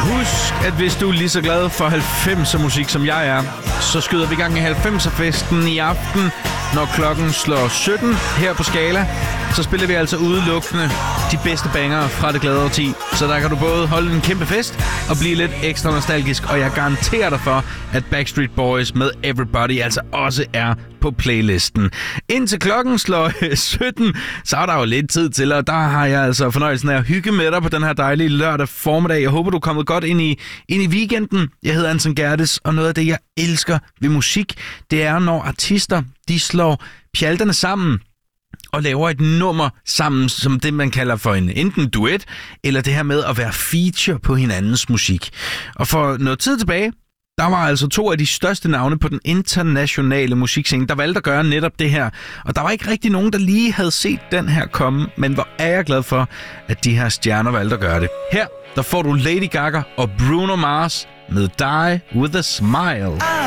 Husk, at hvis du er lige så glad for 90'er musik, som jeg er, så skyder vi i gang i 90'er-festen i aften, når klokken slår 17 her på Skala. Så spiller vi altså udelukkende de bedste bangere fra det glade årti. Så der kan du både holde en kæmpe fest og blive lidt ekstra nostalgisk. Og jeg garanterer dig for, at Backstreet Boys med Everybody altså også er på playlisten. Indtil klokken slår 17, så er der jo lidt tid til, og der har jeg altså fornøjelsen af at hygge med dig på den her dejlige lørdag formiddag. Jeg håber, du er kommet godt ind i weekenden. Jeg hedder Anton Gerdes, og noget af det, jeg elsker ved musik, det er, når artister, de slår pjalterne sammen og laver et nummer sammen, som det, man kalder for enten duet, eller det her med at være feature på hinandens musik. Og for noget tid tilbage, der var altså 2 af de største navne på den internationale musikscene, der valgte at gøre netop det her. Og der var ikke rigtig nogen, der lige havde set den her komme, men hvor er jeg glad for, at de her stjerner valgte at gøre det. Her, der får du Lady Gaga og Bruno Mars med Die With A Smile.